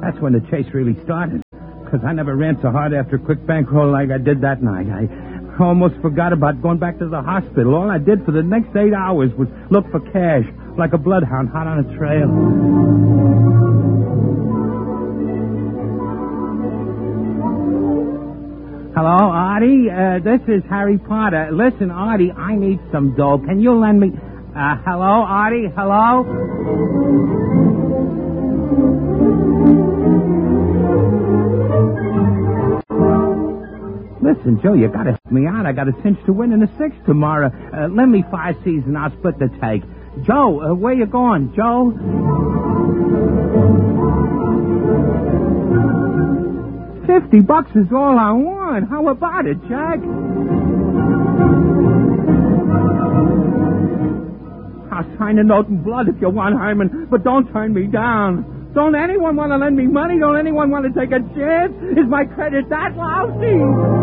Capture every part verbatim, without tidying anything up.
That's when the chase really started. Because I never ran so hard after a quick bankroll like I did that night. I almost forgot about going back to the hospital. All I did for the next eight hours was look for cash, like a bloodhound hot on a trail. Hello, Artie. Uh, this is Harry Potter. Listen, Artie, I need some dough. Can you lend me... Uh, hello, Artie? Hello? Listen, Joe, you gotta help me out. I got a cinch to win in the six tomorrow. Uh, lend me five C's and I'll split the take. Joe, uh, where you going, Joe? Fifty bucks is all I want. How about it, Jack? I'll sign a note in blood if you want, Herman, but don't turn me down. Don't anyone want to lend me money? Don't anyone want to take a chance? Is my credit that lousy?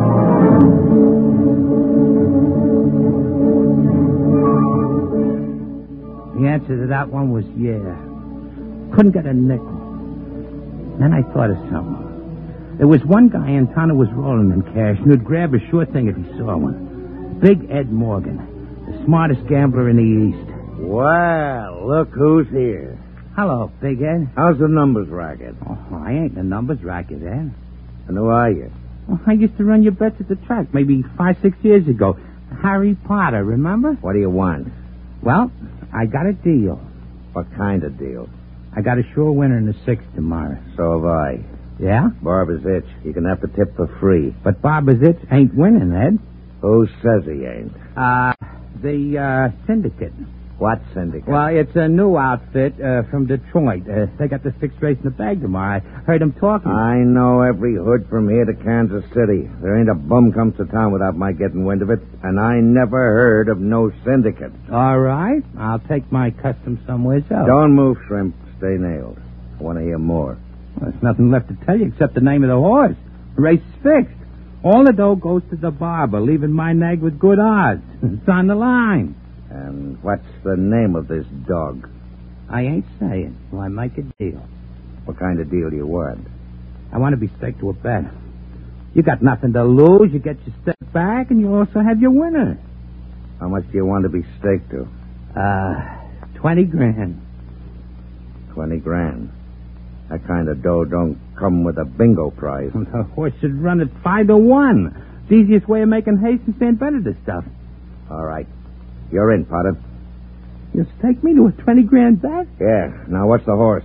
The answer to that one was yeah. Couldn't get a nickel. Then I thought of something. There was one guy in town who was rolling in cash and would grab a sure thing if he saw one. Big Ed Morgan, the smartest gambler in the East. Well, look who's here. Hello, Big Ed. How's the numbers racket? Oh, I ain't the numbers racket, Ed. And who are you? Well, I used to run your bets at the track maybe five, six years ago. Harry Potter, remember? What do you want? Well, I got a deal. What kind of deal? I got a sure winner in the six tomorrow. So have I. Yeah? Barber's Itch. You can have the tip for free. But Barber's Itch ain't winning, Ed. Who says he ain't? Uh, the, uh, syndicate. What syndicate? Well, it's a new outfit uh, from Detroit. Uh, they got the sixth race in the bag tomorrow. I heard them talking. I know every hood from here to Kansas City. There ain't a bum comes to town without my getting wind of it, and I never heard of no syndicate. All right. I'll take my custom somewhere else. Don't move, Shrimp. Stay nailed. I want to hear more. Well, there's nothing left to tell you except the name of the horse. The race is fixed. All the dough goes to the barber, leaving my nag with good odds. It's on the line. And what's the name of this dog? I ain't saying. Well, I make a deal. What kind of deal do you want? I want to be staked to a bet. You got nothing to lose. You get your step back, and you also have your winner. How much do you want to be staked to? Uh, twenty grand. Twenty grand. That kind of dough don't come with a bingo prize. The horse should run at five to one. It's the easiest way of making haste and stand better to stuff. All right. You're in, Potter. You'll stake me to a twenty grand bet? Yeah. Now, what's the horse?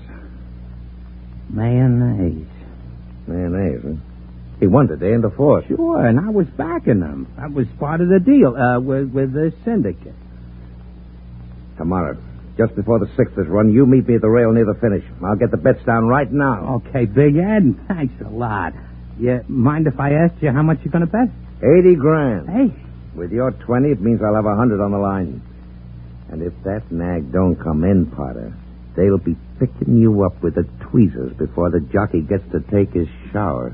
Mayonnaise. Mayonnaise, huh? He won today in the fourth. Sure, and I was backing him. That was part of the deal uh, with, with the syndicate. Tomorrow, just before the sixth is run, you meet me at the rail near the finish. I'll get the bets down right now. Okay, Big Ed, thanks a lot. You mind if I ask you how much you're going to bet? Eighty grand. Hey. With your twenty, it means I'll have a hundred on the line. And if that nag don't come in, Potter, they'll be picking you up with the tweezers before the jockey gets to take his shower.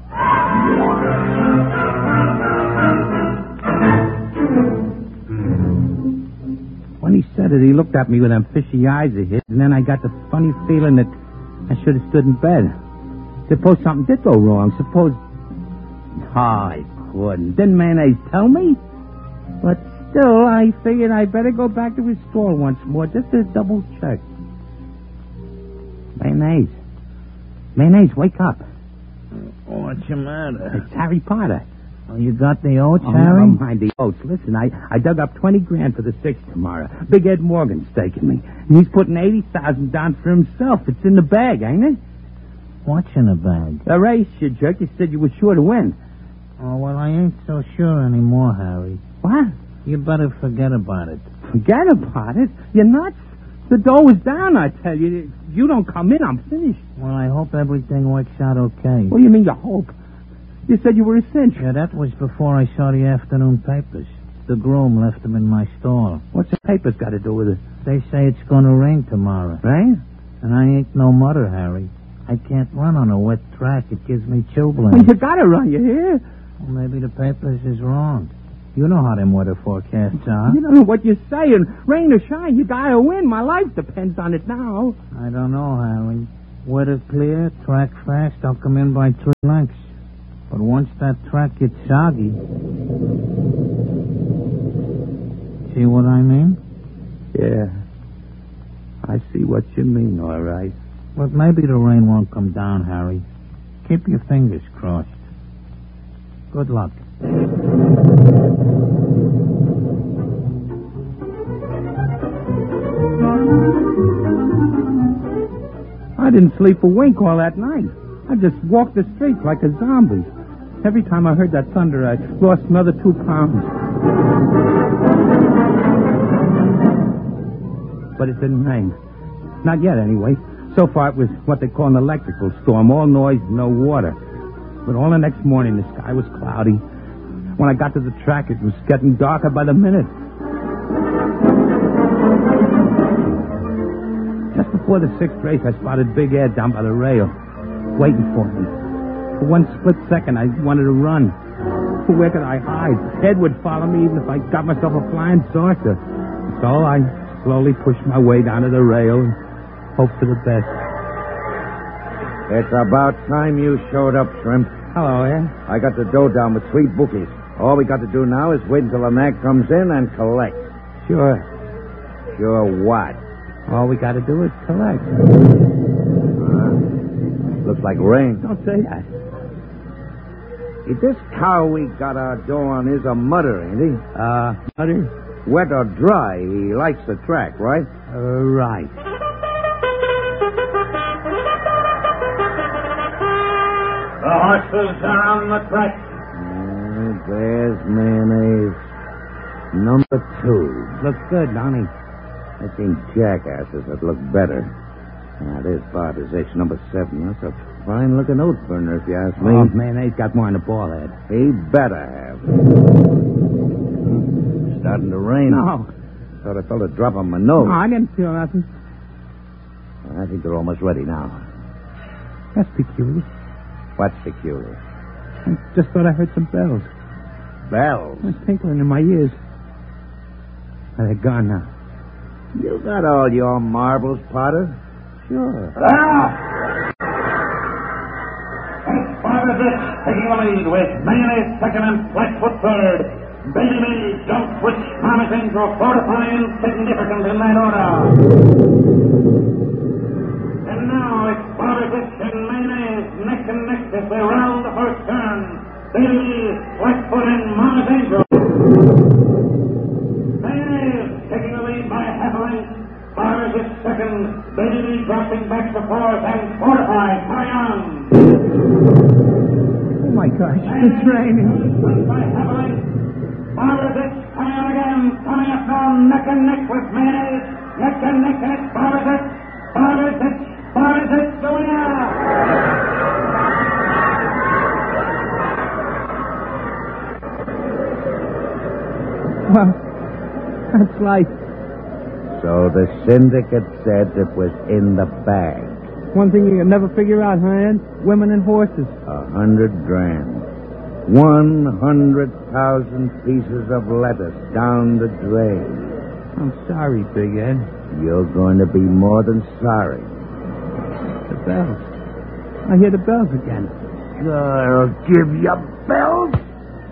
When he said it, he looked at me with them fishy eyes of his, and then I got the funny feeling that I should have stood in bed. Suppose something did go wrong. Suppose... Oh, I couldn't. Didn't Mayonnaise tell me? But still, I figured I'd better go back to his stall once more just to double check. Mayonnaise. Mayonnaise, wake up. What's the matter? It's Harry Potter. Oh, you got the oats, Oh, Harry? never mind the oats. Listen, I, I dug up twenty grand for the sixth tomorrow. Big Ed Morgan's staking me. And he's putting eighty thousand down for himself. It's in the bag, ain't it? What's in the bag? The race, you jerk. You said you were sure to win. Oh, well, I ain't so sure anymore, Harry. What? You better forget about it. Forget about it? You're nuts? The dough is down, I tell you. If you don't come in, I'm finished. Well, I hope everything works out okay. What do you mean you hope? You said you were a cinch. Yeah, that was before I saw the afternoon papers. The groom left them in my stall. What's the papers got to do with it? They say it's going to rain tomorrow. Rain? And I ain't no mother, Harry. I can't run on a wet track. It gives me chilblains. Well, you got to run, you hear? Well, maybe the papers is wrong. You know how them weather forecasts are. You don't know what you're saying. Rain or shine, you got to win. My life depends on it now. I don't know, Harry. Weather clear, track fast, I'll come in by three lengths. But once that track gets soggy... See what I mean? Yeah. I see what you mean, all right. But maybe the rain won't come down, Harry. Keep your fingers crossed. Good luck. I didn't sleep a wink all that night. I just walked the streets like a zombie. Every time I heard that thunder, I lost another two pounds. But it didn't rain. Not yet, anyway. So far, it was what they call an electrical storm. All noise, no water. But all the next morning, the sky was cloudy. When I got to the track, it was getting darker by the minute. Just before the sixth race, I spotted Big Ed down by the rail, waiting for me. For one split second, I wanted to run. Where could I hide? Ed would follow me even if I got myself a flying saucer. So I slowly pushed my way down to the rail and hoped for the best. It's about time you showed up, Shrimp. Hello, Ed. I got the dough down with three bookies. All we got to do now is wait until the nag comes in and collect. Sure. Sure what? All we got to do is collect. Uh, looks like rain. Don't say that. Hey, this cow we got our dough on is a mudder, ain't he? Uh, Mudder? Wet or dry, he likes the track, right? Uh, right. The horses are on the track. Uh, there's mayonnaise. Number two. Looks good, Donnie. I've seen jackasses that look better. Now, there's Barber's H number seven. That's a fine-looking oat burner, if you ask me. Oh, man, he's got more in the ball head. He better have. Starting to rain. No. Thought I felt a drop on my nose. No, I didn't feel nothing. I think they're almost ready now. That's peculiar. What's peculiar? I just thought I heard some bells. Bells? They're tinkling in my ears. Oh, they're gone now. You got all your marbles, Potter? Sure. Barber's taking the lead with Mayonnaise second and Flatfoot third. Baby Jump Switch promising to fortify insignificant in that order. And now it's Barber's and Mayonnaise neck and neck as they round the first turn. Baby, Flatfoot, and Mama's Angel. Mayonnaise taking the lead by a half a length. Barber's is second. Baby dropping back to fourth and fortified. Hurry on. Oh, my gosh. It's raining. By half a length. Barber's is coming on again. Coming up now neck and neck with Mayonnaise. Neck and neck and it's Barber's it. Barber's it. Barber's it. The winner. Well, that's life. So the syndicate said it was in the bag. One thing you can never figure out, huh, Ed? Women and horses. A hundred grand. One hundred thousand pieces of lettuce down the drain. I'm sorry, Big Ed. You're going to be more than sorry. The bells. I hear the bells again. I'll give you bells.